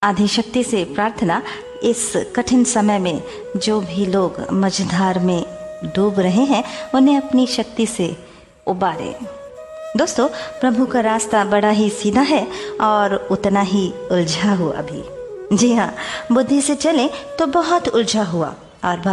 आदिशक्ति से प्रार्थना, इस कठिन समय में जो भी लोग मझधार में डूब रहे हैं उन्हें अपनी शक्ति से उबारे। दोस्तों, प्रभु का रास्ता बड़ा ही सीधा है और उतना ही उलझा हुआ भी। जी हाँ, बुद्धि से चले तो बहुत उलझा हुआ और